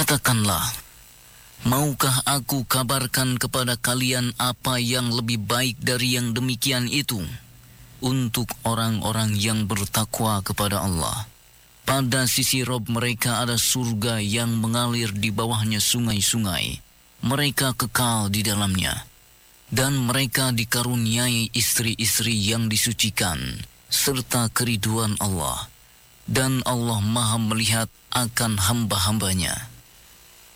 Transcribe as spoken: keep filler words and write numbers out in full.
Katakanlah, maukah aku kabarkan kepada kalian apa yang lebih baik dari yang demikian itu untuk orang-orang yang bertakwa kepada Allah. Pada sisi Rob mereka ada surga yang mengalir di bawahnya sungai-sungai. Mereka kekal di dalamnya. Dan mereka dikaruniai istri-istri yang disucikan serta keriduan Allah. Dan Allah Maha melihat akan hamba-hambanya.